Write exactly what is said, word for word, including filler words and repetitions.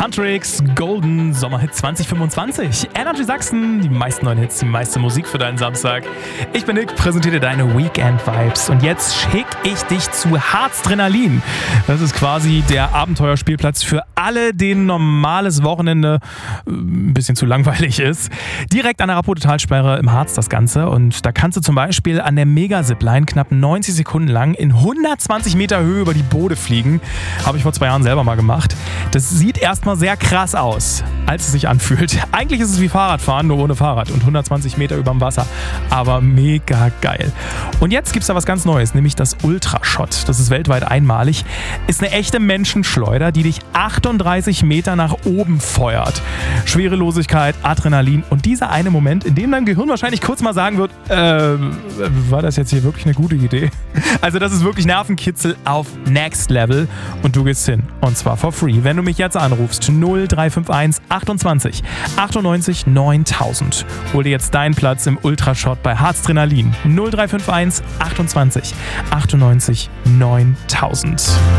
Huntrix, Golden, Sommerhit zwanzig fünfundzwanzig. Energy Sachsen, die meisten neuen Hits, die meiste Musik für deinen Samstag. Ich bin Nick, präsentiere dir deine Weekend-Vibes. Und jetzt schicke ich dich zu Harztrenalin. Das ist quasi der Abenteuerspielplatz für alle, denen normales Wochenende ein bisschen zu langweilig ist. Direkt an der Rappo-Talsperre im Harz das Ganze. Und da kannst du zum Beispiel an der Mega-Zipline knapp neunzig Sekunden lang in hundertzwanzig Meter Höhe über die Bode fliegen. Habe ich vor zwei Jahren selber mal gemacht. Das sieht erstmal sehr krass aus, als es sich anfühlt. Eigentlich ist es wie Fahrradfahren, nur ohne Fahrrad und hundertzwanzig Meter überm Wasser. Aber mega geil. Und jetzt gibt es da was ganz Neues, nämlich das Ultrashot. Das ist weltweit einmalig. Ist eine echte Menschenschleuder, die dich achtunddreißig Meter nach oben feuert. Schwerelosigkeit, Adrenalin und dieser eine Moment, in dem dein Gehirn wahrscheinlich kurz mal sagen wird, äh, war das jetzt hier wirklich eine gute Idee? Also das ist wirklich Nervenkitzel auf Next Level und du gehst hin. Und zwar for free. Wenn du mich jetzt anrufst, null drei fünf eins achtundzwanzig achtundneunzig neuntausend. Hol dir jetzt deinen Platz im Ultrashot bei Harztrenalin. null drei fünf eins achtundzwanzig achtundneunzig neuntausend.